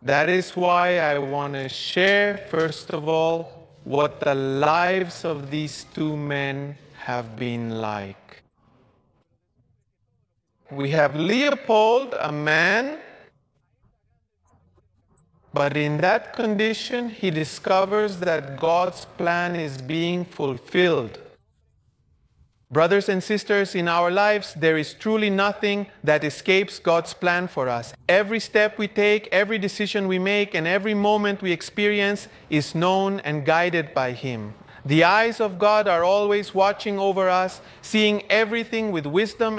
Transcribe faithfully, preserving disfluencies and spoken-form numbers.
That is why I want to share, first of all, what the lives of these two men have been like. We have Leopold, a man, but in that condition, he discovers that God's plan is being fulfilled. Brothers and sisters, in our lives, there is truly nothing that escapes God's plan for us. Every step we take, every decision we make, and every moment we experience is known and guided by Him. The eyes of God are always watching over us, seeing everything with wisdom